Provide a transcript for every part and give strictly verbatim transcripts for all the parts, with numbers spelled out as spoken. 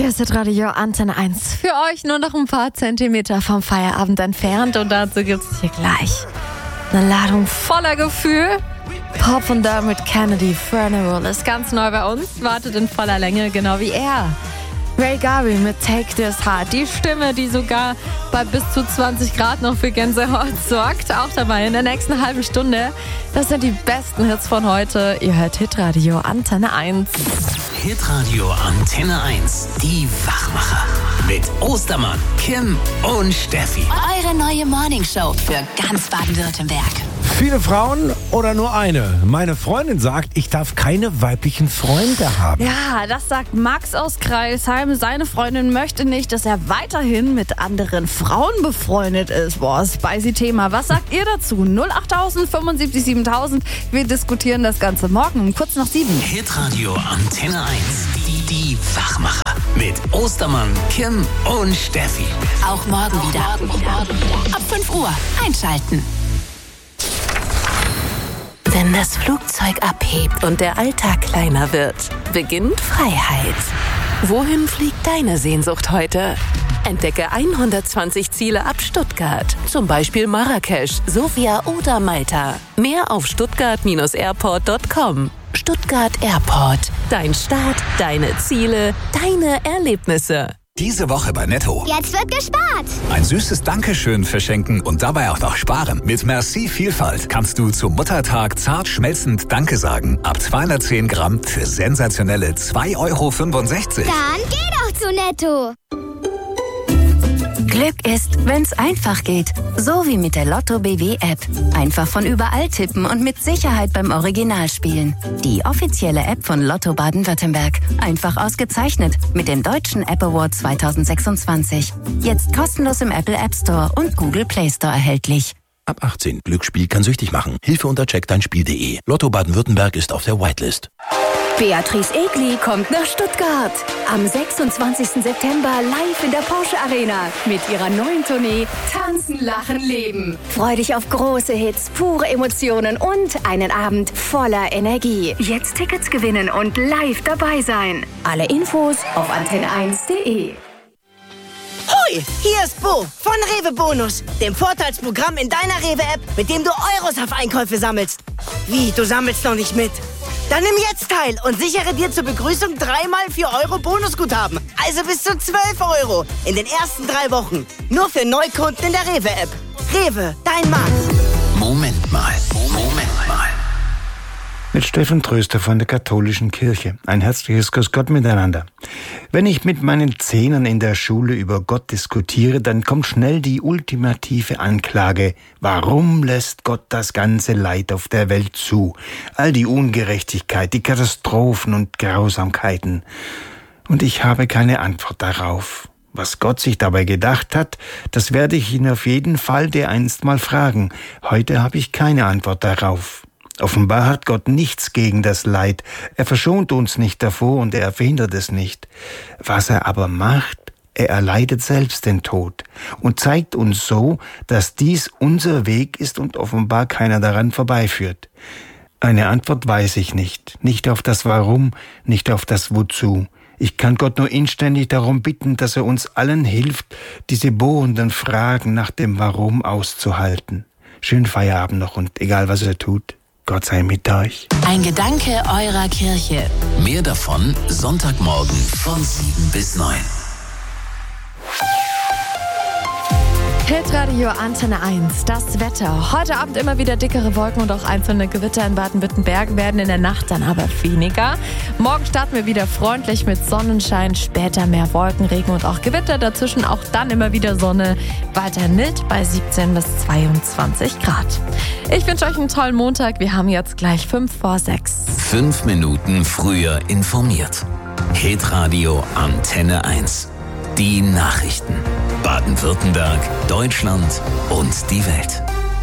Hier ist das Radio Antenne eins. Für euch nur noch ein paar Zentimeter vom Feierabend entfernt. Und dazu gibt es hier gleich eine Ladung voller Gefühl. Pop und Dermot Kennedy, Funeral ist ganz neu bei uns. Wartet in voller Länge, genau wie er. Ray Garvey mit Take This Heart. Die Stimme, die sogar bei bis zu zwanzig Grad noch für Gänsehaut sorgt. Auch dabei in der nächsten halben Stunde. Das sind die besten Hits von heute. Ihr hört Hitradio Antenne eins. Hitradio Antenne eins. Die Wachmacher. Mit Ostermann, Kim und Steffi. Eure neue Morningshow für ganz Baden-Württemberg. Viele Frauen oder nur eine? Meine Freundin sagt, ich darf keine weiblichen Freunde haben. Ja, das sagt Max aus Kreilsheim. Seine Freundin möchte nicht, dass er weiterhin mit anderen Frauen befreundet ist. Boah, spicy Thema. Was sagt ihr dazu? null acht fünfundsiebzig siebentausend. Wir diskutieren das Ganze morgen um kurz nach sieben. Hitradio Antenne eins. Die, die Wachmacher. Mit Ostermann, Kim und Steffi. Auch morgen wieder. Ab fünf Uhr einschalten. Wenn das Flugzeug abhebt und der Alltag kleiner wird, beginnt Freiheit. Wohin fliegt deine Sehnsucht heute? Entdecke hundertzwanzig Ziele ab Stuttgart, zum Beispiel Marrakesch, Sofia oder Malta. Mehr auf stuttgart airport punkt com. Stuttgart Airport. Dein Start, deine Ziele, deine Erlebnisse. Diese Woche bei Netto. Jetzt wird gespart. Ein süßes Dankeschön verschenken und dabei auch noch sparen. Mit Merci Vielfalt kannst du zum Muttertag zart schmelzend Danke sagen. Ab zweihundertzehn Gramm für sensationelle zwei Euro fünfundsechzig. Dann geh doch zu Netto. Glück ist, wenn's einfach geht. So wie mit der Lotto B W App. Einfach von überall tippen und mit Sicherheit beim Original spielen. Die offizielle App von Lotto Baden-Württemberg. Einfach ausgezeichnet mit dem Deutschen App Award zwanzig sechsundzwanzig. Jetzt kostenlos im Apple App Store und Google Play Store erhältlich. Ab achtzehn. Glücksspiel kann süchtig machen. Hilfe unter check dein spiel punkt de. Lotto Baden-Württemberg ist auf der Whitelist. Beatrice Egli kommt nach Stuttgart. Am sechsundzwanzigsten September live in der Porsche Arena mit ihrer neuen Tournee Tanzen, Lachen, Leben. Freu dich auf große Hits, pure Emotionen und einen Abend voller Energie. Jetzt Tickets gewinnen und live dabei sein. Alle Infos auf antenne eins punkt de. Hoi, hier ist Bo von Rewe Bonus, dem Vorteilsprogramm in deiner Rewe-App, mit dem du Euros auf Einkäufe sammelst. Wie, du sammelst noch nicht mit? Dann nimm jetzt teil und sichere dir zur Begrüßung dreimal vier Euro Bonusguthaben. Also bis zu zwölf Euro in den ersten drei Wochen. Nur für Neukunden in der Rewe-App. Rewe, dein Markt. Moment mal. Moment mal. Mit Steffen Tröster von der Katholischen Kirche. Ein herzliches Grüß Gott miteinander. Wenn ich mit meinen Zehnern in der Schule über Gott diskutiere, dann kommt schnell die ultimative Anklage. Warum lässt Gott das ganze Leid auf der Welt zu? All die Ungerechtigkeit, die Katastrophen und Grausamkeiten. Und ich habe keine Antwort darauf. Was Gott sich dabei gedacht hat, das werde ich ihn auf jeden Fall dereinst mal fragen. Heute habe ich keine Antwort darauf. Offenbar hat Gott nichts gegen das Leid. Er verschont uns nicht davor und er verhindert es nicht. Was er aber macht, er erleidet selbst den Tod und zeigt uns so, dass dies unser Weg ist und offenbar keiner daran vorbeiführt. Eine Antwort weiß ich nicht. Nicht auf das Warum, nicht auf das Wozu. Ich kann Gott nur inständig darum bitten, dass er uns allen hilft, diese bohrenden Fragen nach dem Warum auszuhalten. Schönen Feierabend noch und egal was er tut, Gott sei mit euch. Ein Gedanke eurer Kirche. Mehr davon Sonntagmorgen von sieben bis neun. Hitradio Antenne eins, das Wetter. Heute Abend immer wieder dickere Wolken und auch einzelne Gewitter in Baden-Württemberg, werden in der Nacht dann aber weniger. Morgen starten wir wieder freundlich mit Sonnenschein, später mehr Wolken, Regen und auch Gewitter. Dazwischen auch dann immer wieder Sonne, weiter mild bei siebzehn bis zweiundzwanzig Grad. Ich wünsche euch einen tollen Montag. Wir haben jetzt gleich fünf vor sechs. Fünf Minuten früher informiert. Hitradio Antenne eins. Die Nachrichten. Baden-Württemberg, Deutschland und die Welt.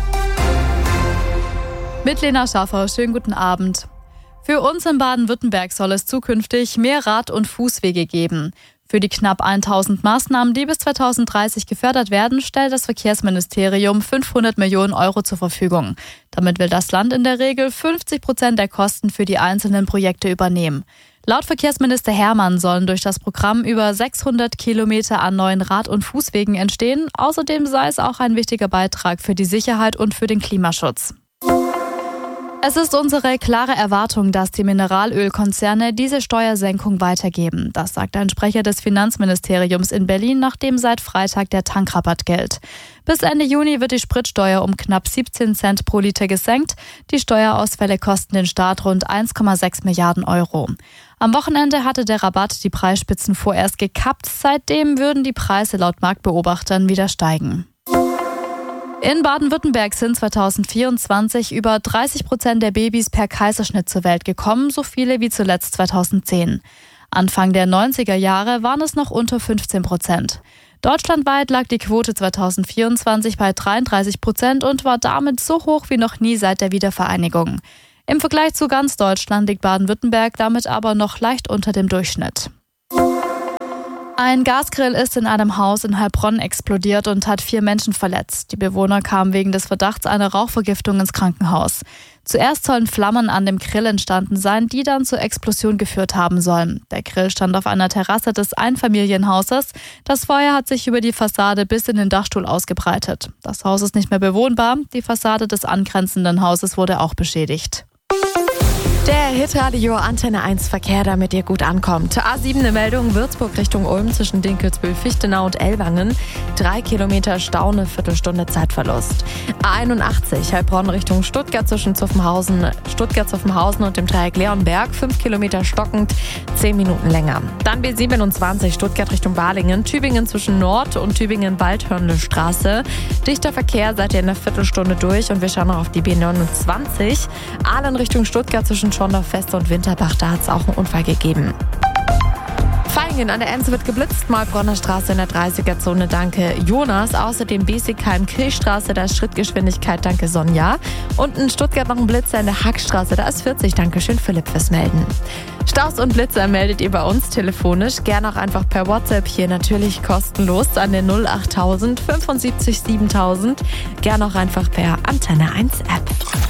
Mit Lena Schaffer, schönen guten Abend. Für uns in Baden-Württemberg soll es zukünftig mehr Rad- und Fußwege geben. Für die knapp tausend Maßnahmen, die bis zweitausenddreißig gefördert werden, stellt das Verkehrsministerium fünfhundert Millionen Euro zur Verfügung. Damit will das Land in der Regel fünfzig Prozent der Kosten für die einzelnen Projekte übernehmen. Laut Verkehrsminister Hermann sollen durch das Programm über sechshundert Kilometer an neuen Rad- und Fußwegen entstehen. Außerdem sei es auch ein wichtiger Beitrag für die Sicherheit und für den Klimaschutz. Es ist unsere klare Erwartung, dass die Mineralölkonzerne diese Steuersenkung weitergeben. Das sagt ein Sprecher des Finanzministeriums in Berlin, nachdem seit Freitag der Tankrabatt gilt. Bis Ende Juni wird die Spritsteuer um knapp siebzehn Cent pro Liter gesenkt. Die Steuerausfälle kosten den Staat rund eins Komma sechs Milliarden Euro. Am Wochenende hatte der Rabatt die Preisspitzen vorerst gekappt. Seitdem würden die Preise laut Marktbeobachtern wieder steigen. In Baden-Württemberg sind zweitausendvierundzwanzig über dreißig Prozent der Babys per Kaiserschnitt zur Welt gekommen, so viele wie zuletzt zweitausendzehn. Anfang der neunziger Jahre waren es noch unter fünfzehn Prozent. Deutschlandweit lag die Quote zweitausendvierundzwanzig bei dreiunddreißig Prozent und war damit so hoch wie noch nie seit der Wiedervereinigung. Im Vergleich zu ganz Deutschland liegt Baden-Württemberg damit aber noch leicht unter dem Durchschnitt. Ein Gasgrill ist in einem Haus in Heilbronn explodiert und hat vier Menschen verletzt. Die Bewohner kamen wegen des Verdachts einer Rauchvergiftung ins Krankenhaus. Zuerst sollen Flammen an dem Grill entstanden sein, die dann zur Explosion geführt haben sollen. Der Grill stand auf einer Terrasse des Einfamilienhauses. Das Feuer hat sich über die Fassade bis in den Dachstuhl ausgebreitet. Das Haus ist nicht mehr bewohnbar. Die Fassade des angrenzenden Hauses wurde auch beschädigt. Der Hitradio Antenne eins Verkehr, damit ihr gut ankommt. A sieben eine Meldung, Würzburg Richtung Ulm zwischen Dinkelsbühl, Fichtenau und Ellwangen. Drei Kilometer Stau, eine Viertelstunde Zeitverlust. A einundachtzig Heilbronn Richtung Stuttgart zwischen Zuffenhausen, Stuttgart Zuffenhausen und dem Dreieck Leonberg. Fünf Kilometer stockend, zehn Minuten länger. Dann B siebenundzwanzig Stuttgart Richtung Balingen, Tübingen zwischen Nord- und Tübingen-Waldhörnle-Straße. Dichter Verkehr, seid ihr in einer Viertelstunde durch und wir schauen noch auf die B neunundzwanzig. Aalen Richtung Stuttgart zwischen Schondorf-Feste und Winterbach, da hat es auch einen Unfall gegeben. Vaihingen an der Enz wird geblitzt, Maulbronner Straße in der dreißiger-Zone, danke Jonas. Außerdem Biesigheim-Kirchstraße, da ist Schrittgeschwindigkeit, danke Sonja. Und in Stuttgart noch ein Blitzer in der Hackstraße, da ist vierzig, danke schön Philipp fürs Melden. Staus und Blitzer meldet ihr bei uns telefonisch, gerne auch einfach per WhatsApp, hier natürlich kostenlos an der null achttausend fünfundsiebzig siebentausend, gerne auch einfach per Antenne eins App.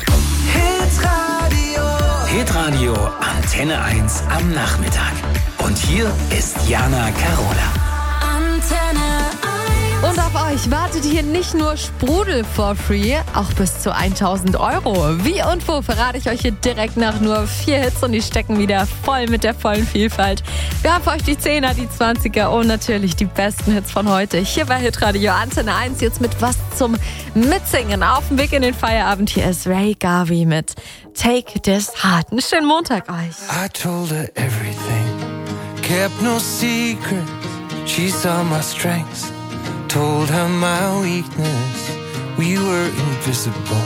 Hitradio Antenne eins am Nachmittag. Und hier ist Jana Carola. Antenne eins. Und auf euch wartet hier nicht nur Sprudel for free, auch bis zu tausend Euro. Wie und wo verrate ich euch hier direkt nach nur vier Hits und die stecken wieder voll mit der vollen Vielfalt. Wir haben für euch die Zehner, die Zwanziger und natürlich die besten Hits von heute. Hier bei Hitradio Antenne eins jetzt mit was zum Mitsingen auf dem Weg in den Feierabend. Hier ist Ray Garvey mit Take This Heart. Einen schönen Montag euch. I told her everything, kept no secret. She saw my strengths, told her my weakness. We were invisible.